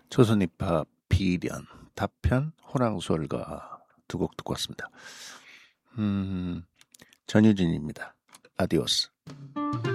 조선힙합 비련, 답편, 호랑수월가 두 곡 듣고 왔습니다. 전유진입니다. 아디오스.